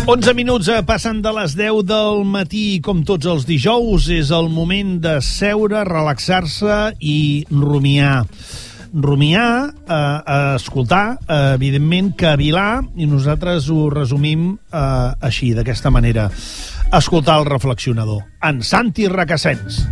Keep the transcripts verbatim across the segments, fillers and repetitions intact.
onze minuts passen de les deu del matí, com tots els dijous. És el moment de seure, relaxar-se i rumiar. Rumiar, eh, escoltar, eh, evidentment, cavilar, i nosaltres ho resumim eh, així, d'aquesta manera. Escoltar el reflexionador, en Santi Recasens.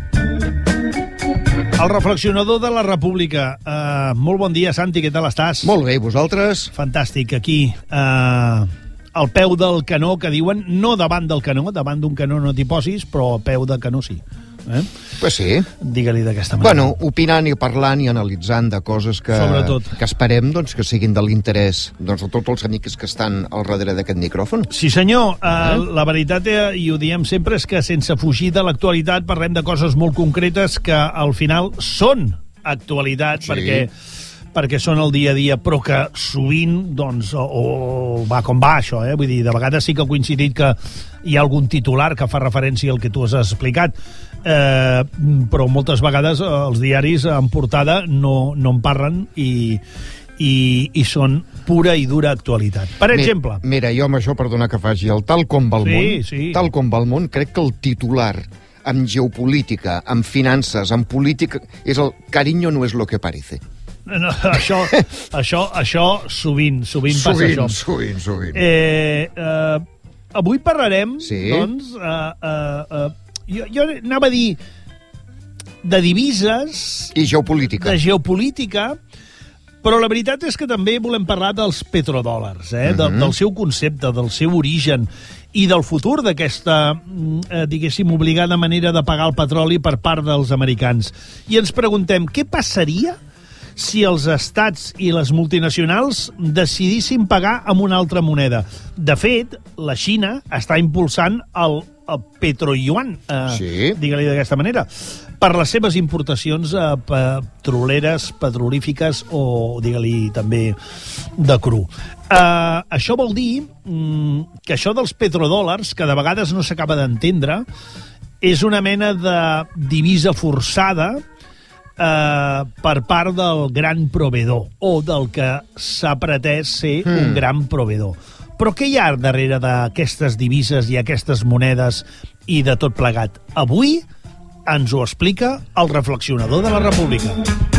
El reflexionador de la República. Eh, molt bon dia, Santi, què tal estàs? Molt bé, vosaltres? Fantàstic, aquí... Eh, al peu del canó, que diuen, no davant del canó, davant d'un canó no t'hi posis, però al peu del canó sí. Eh? Pues sí. Digue-li d'aquesta manera. Bueno, opinant i parlant i analitzant de coses que, que esperem doncs, que siguin de l'interès doncs, de tots els amics que estan al darrere d'aquest micròfon. Sí, senyor. Eh, eh? La veritat, eh, i ho diem sempre, és que sense fugir de l'actualitat parlem de coses molt concretes que al final són actualitat, sí. perquè... perquè són el dia a dia, però que sovint, doncs, o, o va com va això, eh? Vull dir, de vegades sí que ha coincidit que hi ha algun titular que fa referència al que tu has explicat, eh, però moltes vegades els diaris en portada no, no en parlen i, i, i són pura i dura actualitat. Per exemple... Mira, mira, jo amb això, perdona que faci, el tal com va el sí, món, sí. tal com va el món, crec que el titular en geopolítica, en finances, en política, és el cariño no es lo que parece. No, això, això, això sovint, sovint, sovint passa això. Sovint, sovint, eh, eh, avui parlarem, sí. doncs, eh, eh, eh, jo, jo anava a dir de divises... I geopolítica. De geopolítica, però la veritat és que també volem parlar dels petrodòlars, eh, uh-huh. de, del seu concepte, del seu origen i del futur d'aquesta, eh, diguéssim, obligada manera de pagar el petroli per part dels americans. I ens preguntem, què passaria si els estats i les multinacionals decidissin pagar amb una altra moneda? De fet, la Xina està impulsant el, el petroyuan, eh, sí. digue-li d'aquesta manera, per les seves importacions eh, petroleres, petrolífiques o, digue-li, també de cru. Eh, això vol dir mm, que això dels petrodòlars, que de vegades no s'acaba d'entendre, és una mena de divisa forçada Uh, per part del gran proveedor o del que s'ha pretès ser mm. un gran proveedor. Però què hi ha darrere d'aquestes divises i aquestes monedes i de tot plegat? Avui ens ho explica el reflexionador de la República.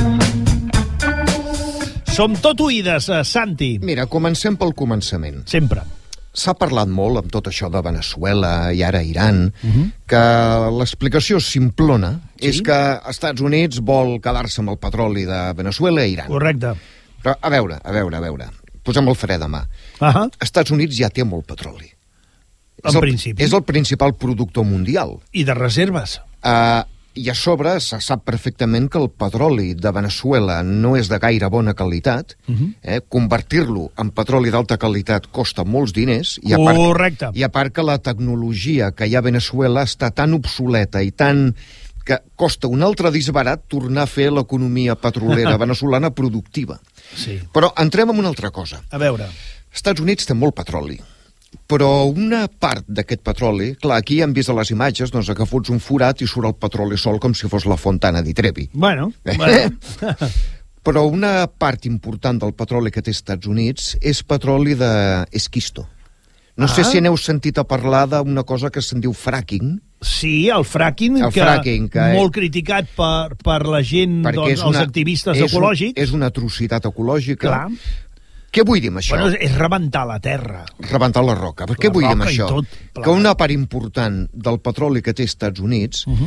Som tot oïdes, uh, Santi. Mira, comencem pel començament. Sempre. S'ha parlat molt amb tot això de Veneçuela i ara Iran, uh-huh. que l'explicació simplona sí? és que Estats Units vol quedar-se amb el petroli de Veneçuela i Iran. Correcte. Però a veure, a veure, a veure, posem el fre de mà. Uh-huh. Estats Units ja té molt petroli. En és el, principi. És el principal productor mundial. I de reserves. Uh, I a sobre se sap perfectament que el petroli de Veneçuela no és de gaire bona qualitat. Uh-huh. eh? Convertir-lo en petroli d'alta qualitat costa molts diners. I a part, correcte. I a part que la tecnologia que hi ha a Veneçuela està tan obsoleta i tan... que costa un altre disbarat tornar a fer l'economia petrolera venezolana productiva. Sí. Però entrem en una altra cosa. A veure. Estats Units té molt petroli, però una part d'aquest petroli, clar, aquí hem vist a les imatges doncs, que fots un forat i surt el petroli sol com si fos la Fontana di Trevi. Bueno, bueno. Però una part important del petroli que té Estats Units és petroli d'esquisto. No ah. sé si n'heu sentit a parlar d'una cosa que se'n diu fracking. Sí, el fracking, el que, fracking que molt criticat per, per la gent, doncs, una, els activistes és ecològics. Un, és una atrocitat ecològica. Clar. Què vull dir amb això? Bueno, és rebentar la terra. Rebentar la roca. Per què vull dir amb això? Tot, que una part important del petroli que té Estats Units uh-huh.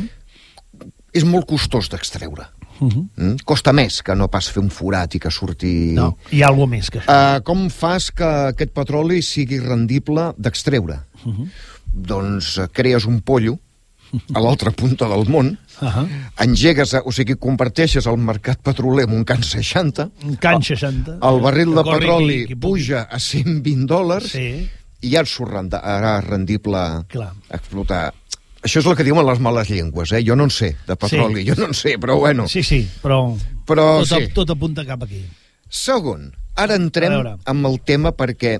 és molt costós d'extreure. Uh-huh. Mm? Costa més que no pas fer un forat i que surti... No, hi ha alguna més que això. Uh, com fas que aquest petroli sigui rendible d'extreure? Uh-huh. Doncs uh, crees un pollo a l'altra punta del món, uh-huh. engegues, o sigui, converteixes el mercat petroler en un can seixanta, un can seixanta, el barril de petroli qui, qui puja a cent vint dòlars sí. i ja et serà rendible Clar. explotar. Això és el que diuen les males llengües, eh? Jo no en sé de petroli, sí. jo no en sé, però bueno. Sí, sí, però, però tot, sí. tot apunta cap aquí. Segon, ara entrem amb el tema perquè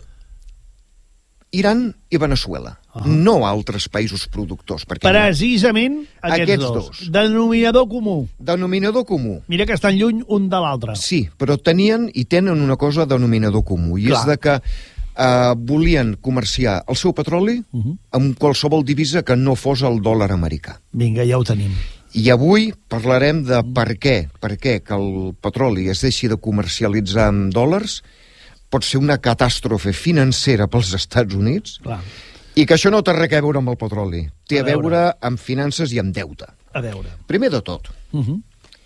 Iran i Veneçuela, uh-huh. no altres països productors. Precisament aquests, aquests dos. dos. Denominador comú. Denominador comú. Mira que estan lluny un de l'altre. Sí, però tenien i tenen una cosa denominador comú, i Clar. és de que eh, volien comerciar el seu petroli uh -huh. amb qualsevol divisa que no fos el dòlar americà. Vinga, ja ho tenim. I avui parlarem de per què, per què que el petroli es deixi de comercialitzar amb dòlars pot ser una catàstrofe financera pels Estats Units. Clar. I que això no té res a veure amb el petroli. Té a, a veure. veure amb finances i amb deute. A veure. Primer de tot, Uh -huh.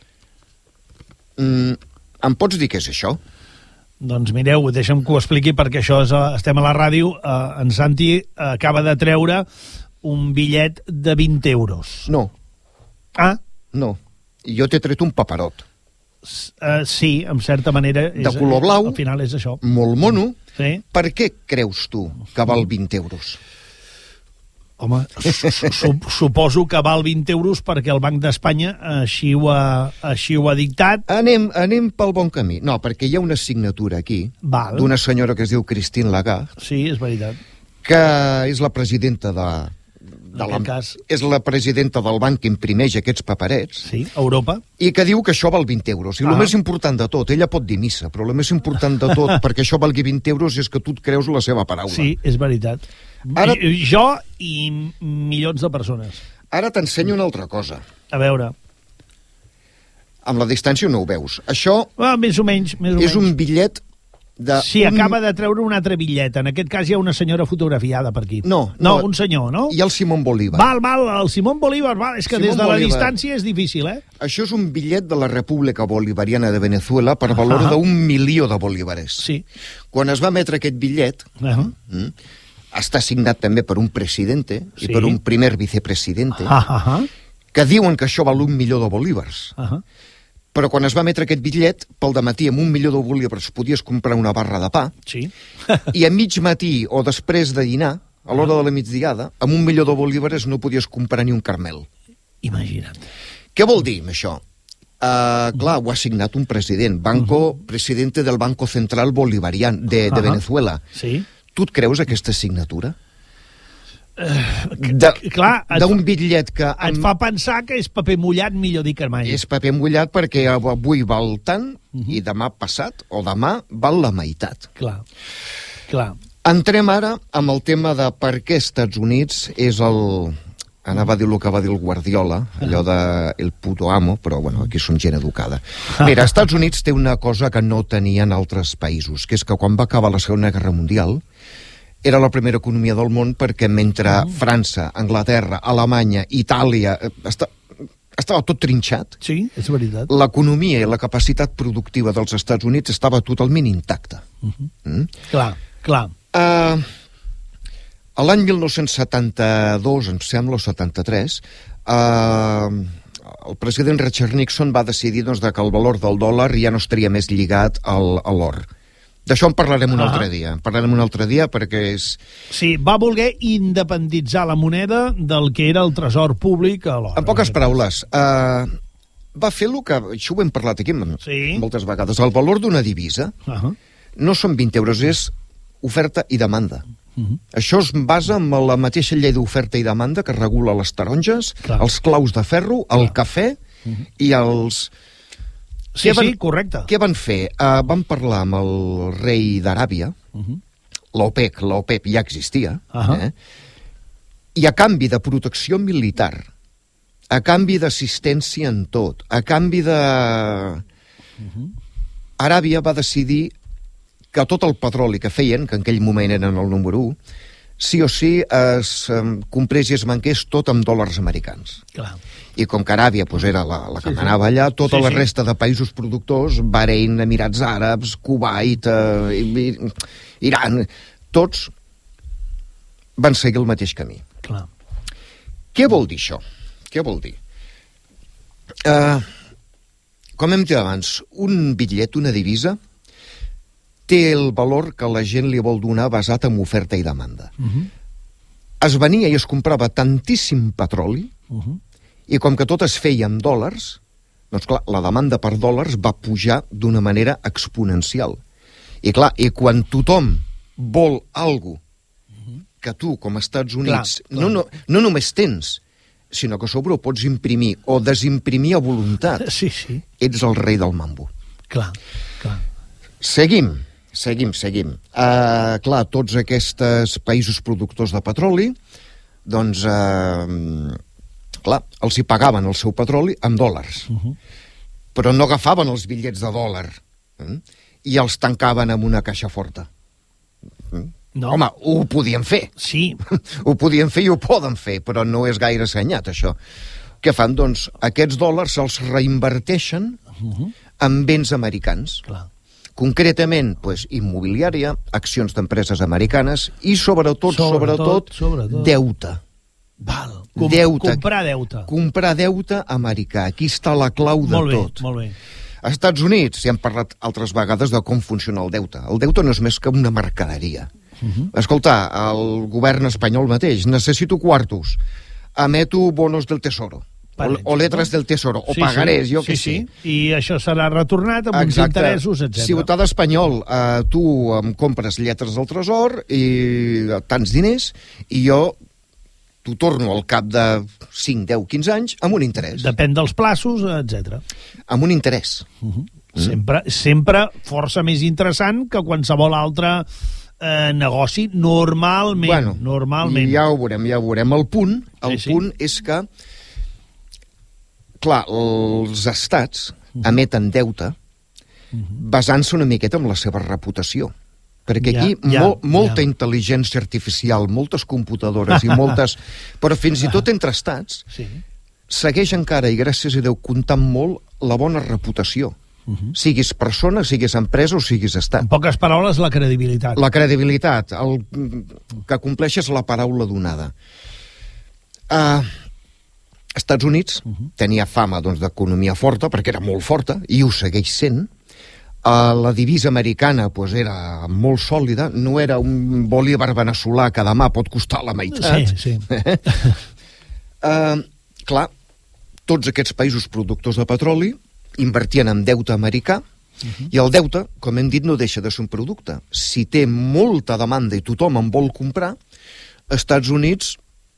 mm, em pots dir què és això? Doncs mireu, deixa'm que ho expliqui perquè això és, a, estem a la ràdio. Eh, en Santi acaba de treure un bitllet de vint euros. No. Ah? No. I jo t'he tret un paperot. Uh, sí, en certa manera... És, de color blau. Al final és això. Molt mono. Sí. Per què creus tu que val vint euros? Home, su suposo que val vint euros perquè el Banc d'Espanya així, ho ha, així ho ha dictat. Anem, anem pel bon camí. No, perquè hi ha una signatura aquí d'una senyora que es diu Christine Lagarde. Sí, és veritat. Que és la presidenta de... de en la, cas... és la presidenta del banc que imprimeix aquests paperets. Sí, Europa. I que diu que això val vint euros. I ah. el més important de tot, ella pot dir missa, però el més important de tot perquè això valgui vint euros és que tu et creus la seva paraula. Sí, és veritat. Ara... Jo i milions de persones. Ara t'ensenyo una altra cosa. A veure. Amb la distància no ho veus. Això ah, més o menys, més o és menys. un bitllet de... Sí, un... acaba de treure un altre bitllet. En aquest cas hi ha una senyora fotografiada per aquí. No, no, no un senyor, no? I el Simón Bolívar. Val, val, el Simón Bolívar, val. És que Simón des de la Bolívar. distància és difícil, eh? Això és un bitllet de la República Bolivariana de Venezuela per valor uh -huh. d'un milió de bolívares. Sí. Quan es va emetre aquest bitllet, uh -huh. mm, està signat també per un presidente sí. i per un primer vicepresidente, uh -huh. que diuen que això val un milió de bolívars. Uh -huh. Però quan es va emetre aquest bitllet, pel dematí amb un milió de bolívars podies comprar una barra de pa, sí. i a mig matí o després de dinar, a l'hora de la migdiada, amb un milió de bolívares no podies comprar ni un carmel. Imagina't. Què vol dir això? Uh, clar, ho ha signat un president, Banco, uh -huh. presidente del Banco Central Bolivariano de, de uh -huh. Venezuela. Sí. Tu et creus aquesta signatura? Uh, d'un bitllet que... Et fa pensar que és paper mullat, millor dir que mai. És paper mullat perquè avui val tant uh -huh. i demà passat, o demà, val la meitat. Clar, clar. Entrem ara amb el tema de per què Estats Units és el... Anava a dir el que va dir el Guardiola, allò de el puto amo, però bueno, aquí som gent educada. Mira, Estats Units té una cosa que no tenien altres països, que és que quan va acabar la Segona Guerra Mundial era la primera economia del món perquè mentre França, Anglaterra, Alemanya, Itàlia... Està, estava tot trinxat. Sí, és veritat. L'economia i la capacitat productiva dels Estats Units estava totalment intacta. Uh -huh. mm? Clar, clar. Uh, L'any mil nou-cents setanta-dos, em sembla, o setanta-tres, uh, el president Richard Nixon va decidir doncs, que el valor del dòlar ja no estaria més lligat al, a l'or. D'això en parlarem un ah. altre dia. En parlarem un altre dia perquè és... Sí, va voler independitzar la moneda del que era el tresor públic a l'or. En poques paraules, uh, va fer el que... Això ho hem parlat aquí sí. moltes vegades. El valor d'una divisa uh -huh. no són vint euros, és oferta i demanda. Uh -huh. Això es basa en la mateixa llei d'oferta i demanda que regula les taronges, clar. Els claus de ferro, el clar. Cafè uh -huh. i els... Sí, van, sí, correcte. Què van fer? Uh, van parlar amb el rei d'Aràbia, uh -huh. l'OPEC, l'OPEP ja existia, uh -huh. eh? I a canvi de protecció militar, a canvi d'assistència en tot, a canvi de... Uh -huh. Aràbia va decidir que tot el petroli que feien, que en aquell moment eren el número u, sí o sí es um, comprés i es manqués tot amb dòlars americans. Clar. I com que Aràbia pues, era la, la que sí, manava sí. allà, tota sí, la sí. resta de països productors, Bahrein, Emirats Àrabs, Kuwait, eh, Iran, tots van seguir el mateix camí. Clar. Què vol dir això? Què vol dir? Uh, com hem dit abans, un bitllet, una divisa, té el valor que la gent li vol donar basat en oferta i demanda. Uh -huh. Es venia i es comprava tantíssim petroli, uh -huh. i com que tot es feia en dòlars, doncs clar, la demanda per dòlars va pujar d'una manera exponencial. I clar, i quan tothom vol alguna cosa que tu, com a Estats Units, clar, clar. No, no, no només tens, sinó que a sobre ho pots imprimir o desimprimir a voluntat, sí, sí. ets el rei del mambo. Clar, clar. Seguim. Seguim, seguim. Uh, clar, tots aquests països productors de petroli, doncs, uh, clar, els hi pagaven el seu petroli amb dòlars. Uh-huh. Però no agafaven els bitllets de dòlar eh? i els tancaven amb una caixa forta. Eh? No. Home, ho podien fer. Sí. Ho podien fer i ho poden fer, però no és gaire assenyat, això. Què fan? Doncs aquests dòlars els reinverteixen uh-huh. en béns americans. Clar. Concretament, pues, immobiliària, accions d'empreses americanes i, sobretot, sobretot, sobretot, sobretot deute. Val. Com, deute. Comprar deute. Comprar deute americà. Aquí està la clau de molt bé, tot. Molt bé. Als Estats Units, ja hem parlat altres vegades de com funciona el deute. El deute no és més que una mercaderia. Uh-huh. Escolta, el govern espanyol mateix, necessito quartos, emeto bonos del tesoro. O, o letres del tesoro, o sí, pagarés, sí, jo que sí, sí. I això serà retornat amb Exacte. Uns interessos, etcètera. Ciutat espanyol, eh, tu em compres lletres del tresor i tants diners, i jo t'ho torno al cap de cinc, deu, quinze anys amb un interès. Depèn dels plaços, etcètera. Amb un interès. Uh-huh. Mm. Sempre, sempre força més interessant que qualsevol altre eh, negoci, normalment. Bueno, normalment. Ja ho veurem, ja ho veurem. El punt, el sí, punt sí. és que, clar, els estats uh-huh. emeten deute uh-huh. basant-se una miqueta en la seva reputació. Perquè aquí ja, ja, mol, molta ja. intel·ligència artificial, moltes computadores i moltes... Però fins i tot entre estats sí. segueix encara, i gràcies a Déu, comptant molt la bona reputació. Uh-huh. Siguis persona, siguis empresa o siguis estat. En poques paraules, la credibilitat. La credibilitat, el, que compleixes la paraula donada. Uh, Estats Units uh-huh. tenia fama doncs, d'economia forta, perquè era molt forta, i ho segueix sent. Uh, la divisa americana pues, era molt sòlida, no era un bolívar veneçolà que demà pot costar la meitat. Sí, sí. uh, clar, tots aquests països productors de petroli invertien en deute americà, uh-huh. i el deute, com hem dit, no deixa de ser un producte. Si té molta demanda i tothom en vol comprar, Estats Units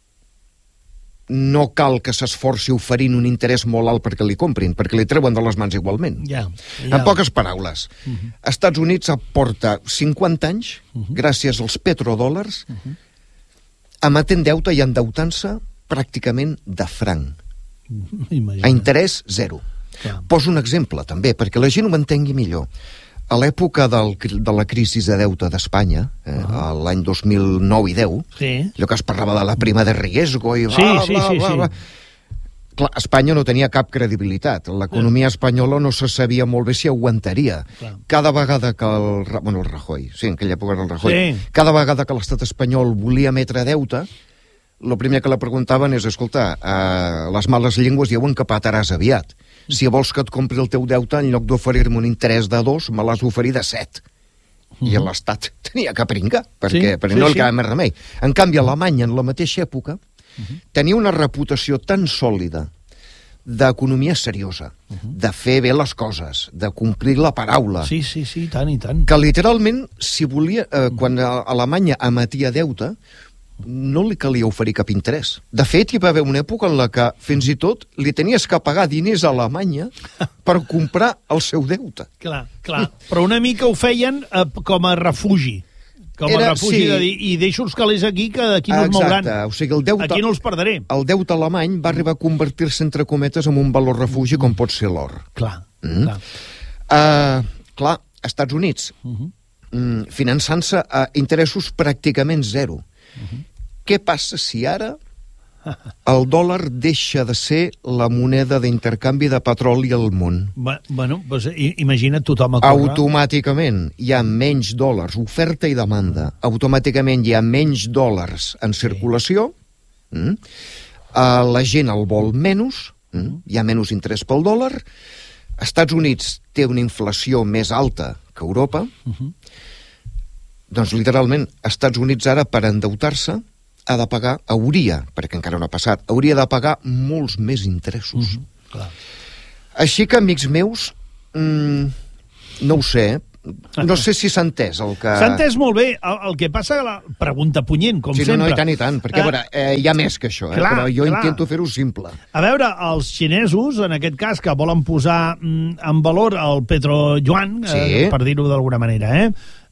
no cal que s'esforci oferint un interès molt alt perquè li comprin, perquè li treuen de les mans igualment. Ja, ja. En poques paraules, uh-huh. Estats Units aporta cinquanta anys, uh-huh. gràcies als petrodòlars, uh-huh. emetent deute i endeutant-se pràcticament de franc. Imagina. A interès zero. Clar. Poso un exemple, també, perquè la gent ho entengui millor. A l'època del, de la crisi de deute d'Espanya, eh, uh-huh. l'any dos mil nou i deu, sí. allò que es parlava de la prima de riesgo i bla, sí, sí, bla, sí, bla, bla. Sí. Clar, Espanya no tenia cap credibilitat. L'economia espanyola no se sabia molt bé si aguantaria. Clar. Cada vegada que el... Bueno, el Rajoy, sí, en aquella època era el Rajoy. Sí. Cada vegada que l'estat espanyol volia emetre deute, el primer que la preguntaven és, escolta, eh, les males llengües diuen que pataràs aviat. Si vols que et compri el teu deute, en lloc d'oferir-me un interès de dos, me l'has d'oferir de set. Uh-huh. I l'Estat tenia que pringar, perquè, sí, perquè sí, no li quedava sí. més remei. En canvi, Alemanya, en la mateixa època, uh-huh. tenia una reputació tan sòlida d'economia seriosa, uh-huh. de fer bé les coses, de complir la paraula. Sí, sí, sí, tant i tant. Que literalment, si volia, eh, quan Alemanya emetia deute, no li calia oferir cap interès. De fet, hi va haver una època en la que, fins i tot, li tenies que pagar diners a Alemanya per comprar el seu deute. Clar, clar. Però una mica ho feien eh, com a refugi. Com Era, a refugi sí. de dir, i deixo els calés aquí, que d'aquí no es mouran. Exacte, o sigui, el deute... Aquí no els perdré. El deute alemany va arribar a convertir-se, entre cometes, en un valor refugi com pot ser l'or. Clar, mm? clar. Uh, clar, Estats Units, uh-huh. mm, finançant-se a interessos pràcticament zero. Uh-huh. Què passa si ara el dòlar deixa de ser la moneda d'intercanvi de petroli al món? Bueno, doncs imagina't tothom a córrer. Automàticament hi ha menys dòlars, oferta i demanda. Automàticament hi ha menys dòlars en circulació. Sí. Mm? Uh, la gent el vol menys, mm? hi ha menys interès pel dòlar. Estats Units té una inflació més alta que Europa. Uh-huh. Doncs, literalment, Estats Units ara, per endeutar-se, ha de pagar, hauria, perquè encara no ha passat, hauria de pagar molts més interessos. Mm-hmm, clar. Així que, amics meus, mmm, no ho sé, no sé si s'ha entès el que... S'ha entès molt bé, el, el que passa que la pregunta punyent, com sí, sempre. No, no, i tant, i tant, perquè, a veure, eh, hi ha més que això, eh, clar, però jo clar. intento fer-ho simple. A veure, els xinesos, en aquest cas, que volen posar mm, en valor el petrolluan, sí. eh, per dir-ho d'alguna manera, eh?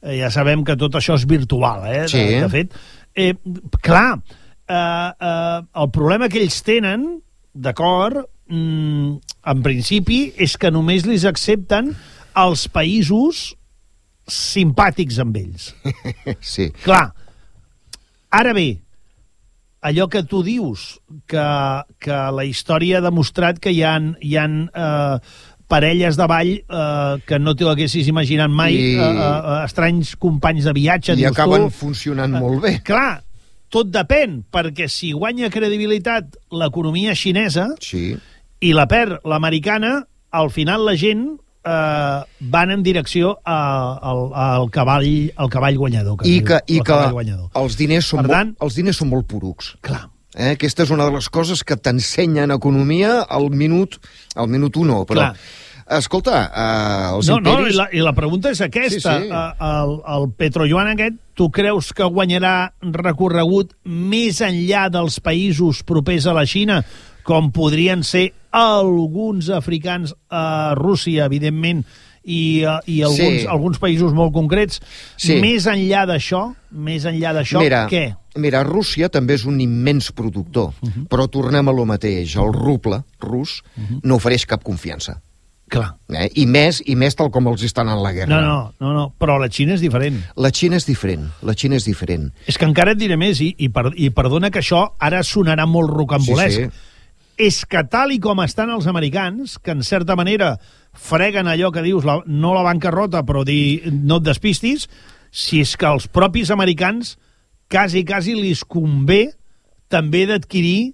eh, ja sabem que tot això és virtual, eh? Sí. De, de fet, eh, clar, eh, eh, el problema que ells tenen, d'acord, mm, en principi, és que només li accepten els països simpàtics amb ells. Sí. Clar, ara bé, allò que tu dius, que, que la història ha demostrat que hi ha, hi ha eh, parelles de ball eh, que no t'ho haguessis imaginat mai, I... eh, eh, estranys companys de viatge, I dius acaben tu, funcionant eh, molt bé. Clar, tot depèn, perquè si guanya credibilitat l'economia xinesa sí. i la perd l'americana, al final la gent eh, van en direcció a, al, al, cavall, al cavall guanyador. Que I diu, que, i que els, diners són per tant, molt, els diners són molt porucs. Clar. Eh? Aquesta és una de les coses que t'ensenyen economia al minut, al minut u no, però... Clar. Escolta, eh, els no, imperis... No, i la, i la pregunta és aquesta. Sí, sí. Eh, el, el petroyuan aquest, tu creus que guanyarà recorregut més enllà dels països propers a la Xina, com podrien ser alguns africans a Rússia, evidentment, i, i alguns, sí. alguns països molt concrets? Sí. Més enllà d'això, més enllà d'això, mira, què? Mira, Rússia també és un immens productor, uh -huh. però tornem a lo mateix. El ruble rus uh -huh. no ofereix cap confiança. Clar. Eh? I més i més tal com els estan en la guerra. No, no, no, no, però la Xina és diferent. La Xina és diferent, la Xina és diferent. És que encara et diré més, i, i, per, i perdona que això ara sonarà molt rocambolesc, sí, sí. És que tal i com estan els americans, que en certa manera freguen allò que dius, la, no la bancarrota, però dir no et despistis, si és que els propis americans quasi, quasi li convé també d'adquirir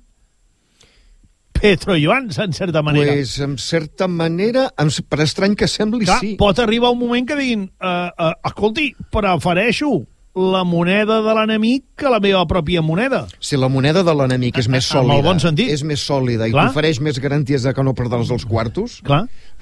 petroyuans, en certa manera. Pues, en certa manera, per estrany que sembli, clar, sí. Pot arribar un moment que diguin, uh, uh, escolti, prefereixo la moneda de l'enemic que la meva pròpia moneda. Si la moneda de l'enemic és més sòlida, en el bon sentit, és més sòlida i t'ofereix més garanties de que no perdràs els quartos... Clar.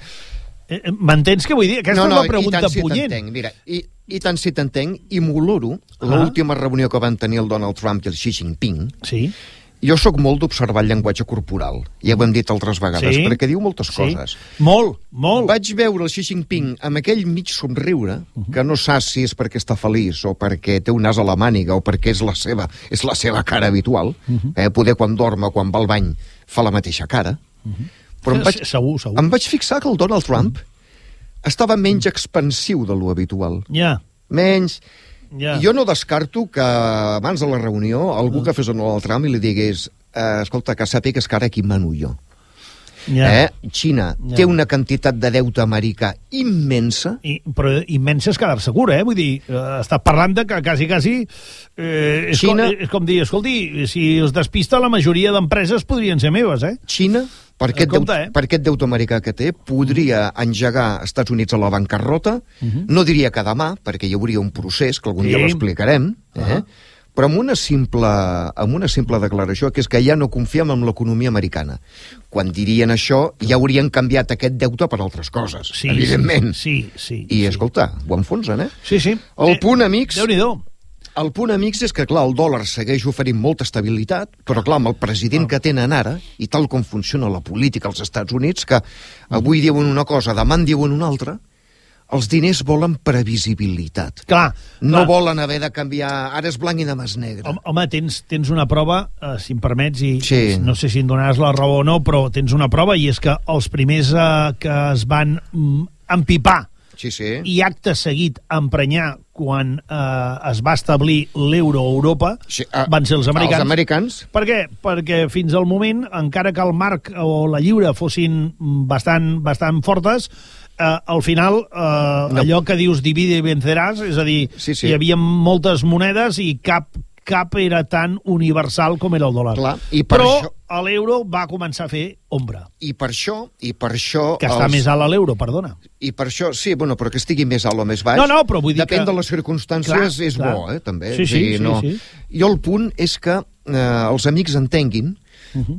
Eh, M'entens què vull dir? Aquesta no, no, és la pregunta si punyent. Mira, i, i tant si t'entenc, i m'oloro ah. l'última reunió que van tenir el Donald Trump i el Xi Jinping. Sí. Jo sóc molt d'observar el llenguatge corporal, ja ho hem dit altres vegades, sí. perquè diu moltes sí. coses. Molt, molt. Vaig veure el Xi Jinping amb aquell mig somriure, uh -huh. que no saps si és perquè està feliç o perquè té un nas a la màniga o perquè és la seva, és la seva cara habitual. Uh -huh. eh, poder quan dorm o quan va al bany fa la mateixa cara. Uh -huh. Però em vaig, segur, segur. em vaig fixar que el Donald Trump uh -huh. estava menys expansiu de lo habitual. Ja. Yeah. Menys... Yeah. Jo no descarto que abans de la reunió algú que fes honor al Trump i li digués eh, escolta, que sàpigues que ara aquí mano jo. Yeah. Eh? Xina yeah. té una quantitat de deute americà immensa. I, però immensa és quedar-se cura, eh? Vull dir, eh, estàs parlant de que quasi, quasi... Eh, és, Xina... com, és com dir, escolti, si es despista la majoria d'empreses podrien ser meves, eh? Xina, per aquest, Escolta, deute, eh? per aquest deute americà que té, podria engegar Estats Units a la bancarrota, uh -huh. no diria que demà, perquè hi hauria un procés, que algun sí. dia l'explicarem, eh? Uh -huh. però amb una, simple, amb una simple declaració, que és que ja no confiem en l'economia americana. Quan dirien això, ja haurien canviat aquest deute per altres coses, sí, evidentment. Sí, sí. I, sí. escolta, ho enfonsen, eh? Sí, sí. El eh, punt, amics... Déu-n'hi-do. El punt, amics, és que, clar, el dòlar segueix oferint molta estabilitat, però, clar, amb el president oh. que tenen ara, i tal com funciona la política als Estats Units, que avui diuen una cosa, demà en diuen una altra, els diners volen previsibilitat. Clar. No clar. volen haver de canviar... Ara és blanc i demà és negre. Home, tens, tens una prova, eh, si em permets, i sí. no sé si em donaràs la raó o no, però tens una prova, i és que els primers eh, que es van mm, empipar sí, sí. i acte seguit emprenyar quan eh, es va establir l'euro a Europa, sí, uh, van ser els americans. Els americans. Per què? Perquè fins al moment, encara que el marc o la lliure fossin bastant, bastant fortes, eh, al final, eh, no. allò que dius divide i venceràs, és a dir, sí, sí. hi havia moltes monedes i cap cap era tan universal com era el dòlar. Clar, i per però això... l'euro va començar a fer ombra. I per això... I per això que està els... més alt a l'euro, perdona. I per això, sí, bueno, però que estigui més alt o més baix... No, no, però vull dir depèn que... de les circumstàncies, clar, és clar. bo, eh, també. Sí, sí, dir, sí, no... sí. Jo el punt és que eh, els amics entenguin uh-huh.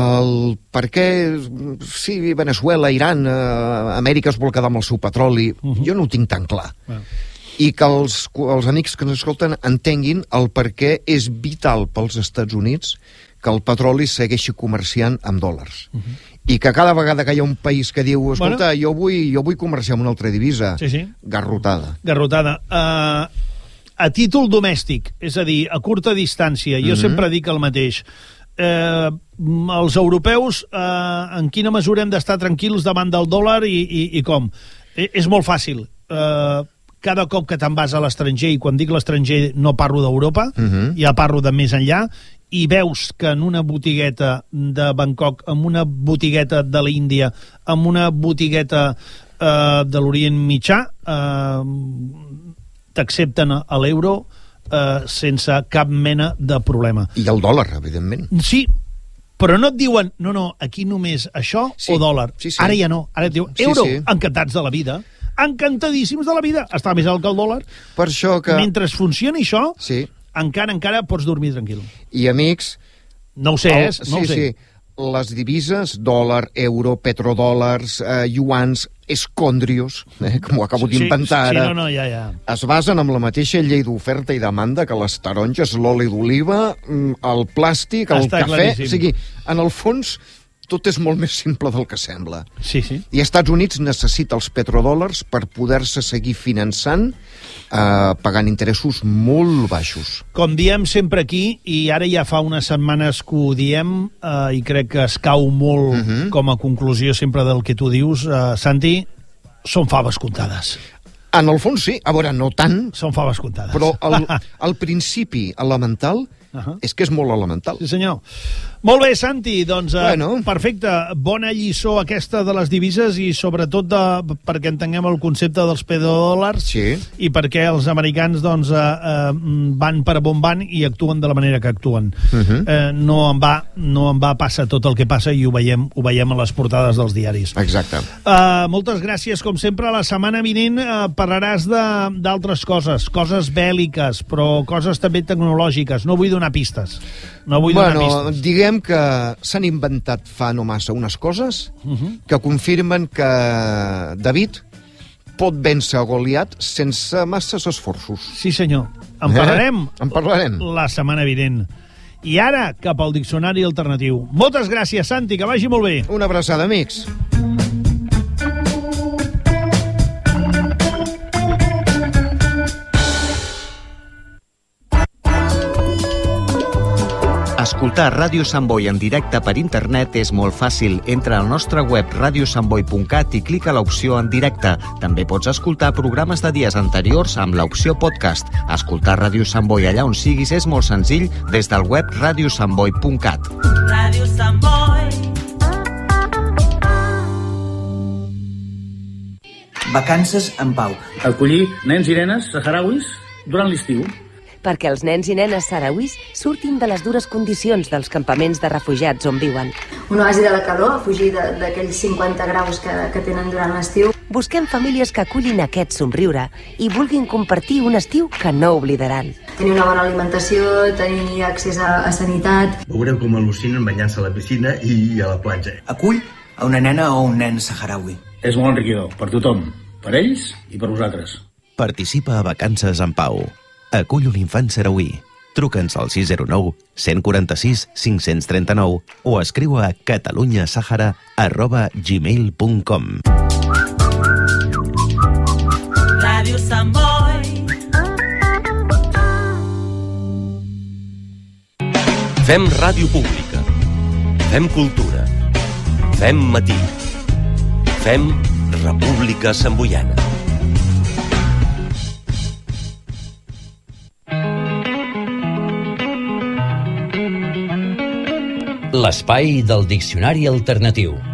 el per què, sí, Venezuela, Iran, eh, Amèrica es vol quedar amb el seu petroli, uh-huh. jo no ho tinc tan clar. Uh-huh. I que els, els amics que ens escolten entenguin el per què és vital pels Estats Units que el petroli segueixi comerciant amb dòlars. Uh-huh. I que cada vegada que hi ha un país que diu escolta, bueno, jo, vull, jo vull comerciar amb una altra divisa, sí, sí. garrotada. Garrotada. Uh, a títol domèstic, és a dir, a curta distància, jo uh-huh. sempre dic el mateix. Eh, els europeus, eh, en quina mesura hem d'estar tranquils davant del dòlar i, i, i com? Eh, és molt fàcil. Eh, cada cop que te'n vas a l'estranger, i quan dic l'estranger no parlo d'Europa, uh-huh. ja parlo de més enllà, i veus que en una botigueta de Bangkok, en una botigueta de l'Índia, en una botigueta eh, de l'Orient Mitjà, eh, t'accepten a l'euro eh, sense cap mena de problema. I el dòlar, evidentment. Sí, però no et diuen, no, no, aquí només això sí, o dòlar. Sí, sí. Ara ja no, ara et diuen euro, sí, sí. encantats de la vida, encantadíssims de la vida, està més alt que el dòlar. Per això que... Mentre funcioni això... Sí. encara, encara pots dormir tranquil. I, amics... No ho sé, el, eh? No sí, ho sé. Sí, les divises, dòlar, euro, petrodòlars, eh, yuans, escondrios, eh, com ho acabo sí, d'inventar ara, sí, no, no, ja, ja. es basen en la mateixa llei d'oferta i demanda que les taronges, l'oli d'oliva, el plàstic, el Està cafè... claríssim. O sigui, en el fons... tot és molt més simple del que sembla. Sí, sí. I els Estats Units necessita els petrodòlars per poder-se seguir finançant eh, pagant interessos molt baixos. Com diem sempre aquí, i ara ja fa unes setmanes que ho diem, eh, i crec que es cau molt uh-huh. com a conclusió sempre del que tu dius, eh, Santi, són faves comptades. En el fons sí, a veure, no tant... Són faves comptades. Però el, el principi elemental uh-huh. és que és molt elemental. Sí, senyor. Molt bé, Santi, doncs bueno. eh, perfecte. Bona lliçó aquesta de les divises i sobretot de, perquè entenguem el concepte dels petrodòlars sí. i perquè els americans doncs, eh, eh, van per on van i actuen de la manera que actuen. Uh-huh. Eh, no, en va, no en va passar tot el que passa i ho veiem, ho veiem a les portades dels diaris. Exacte. Eh, moltes gràcies, com sempre. La setmana vinent eh, parlaràs d'altres coses, coses bèl·liques, però coses també tecnològiques. No vull donar pistes. No vull bueno, donar pistes. Diguem que s'han inventat fa no massa unes coses uh-huh. que confirmen que David pot vèncer Goliat sense masses esforços. Sí, senyor. En parlarem, eh? en parlarem la setmana vinent. I ara, cap al Diccionari Alternatiu. Moltes gràcies, Santi, que vagi molt bé. Una abraçada, amics. Escoltar Ràdio Sant Boi en directe per internet és molt fàcil. Entra al nostre web radio sant boi punt cat i clica l'opció en directe. També pots escoltar programes de dies anteriors amb l'opció podcast. Escoltar Ràdio Sant Boi allà on siguis és molt senzill des del web radio sant boi punt cat. Ràdio Sant Boi. Vacances en pau. Acollir nens i nenes saharauis durant l'estiu. Perquè els nens i nenes sarauís surtin de les dures condicions dels campaments de refugiats on viuen. Un oasi de la calor, a fugir d'aquells cinquanta graus que, que tenen durant l'estiu. Busquem famílies que acullin aquest somriure i vulguin compartir un estiu que no oblidaran. Tenir una bona alimentació, tenir accés a, a sanitat. Veureu com al·lucinen banyant-se a la piscina i a la platja. Acull a una nena o un nen saharaui. És molt enriquidor, per tothom, per ells i per vosaltres. Participa a Vacances en Pau. Acull un infant sarauí. Truca'ns al sis zero nou, cent quaranta-sis, cinc-cents trenta-nou o escriu a catalunyasahara arroba gmail punt com. Ràdio Sant Boi. Fem ràdio pública. Fem cultura. Fem matí. Fem República Samboiana. L'espai del Diccionari Alternatiu.